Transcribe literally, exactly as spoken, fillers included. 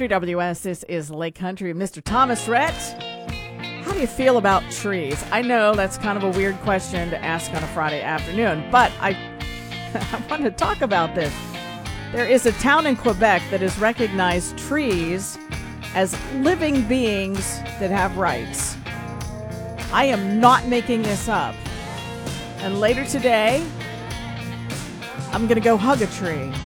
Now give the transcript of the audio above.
three W S, this is Lake Country. Mister Thomas Rhett, how do you feel about trees? I know that's kind of a weird question to ask on a Friday afternoon, but I, I want to talk about this. There is a town in Quebec that has recognized trees as living beings that have rights. I am not making this up. And later today, I'm going to go hug a tree.